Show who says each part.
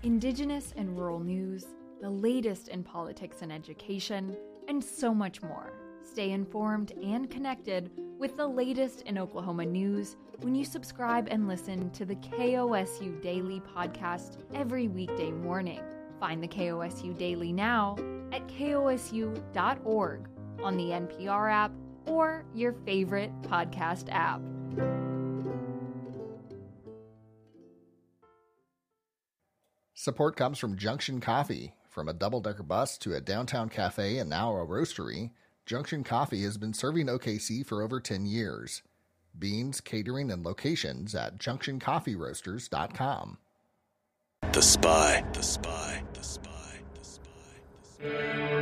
Speaker 1: Indigenous and rural news, the latest in politics and education, and so much more. Stay informed and connected with the latest in Oklahoma news when you subscribe and listen to the KOSU Daily podcast every weekday morning. Find the KOSU Daily now at kosu.org on the NPR app or your favorite podcast app.
Speaker 2: Support comes from Junction Coffee. From a double-decker bus to a downtown cafe and now a roastery, Junction Coffee has been serving OKC for over 10 years. Beans, catering, and locations at junctioncoffeeroasters.com.
Speaker 3: The Spy.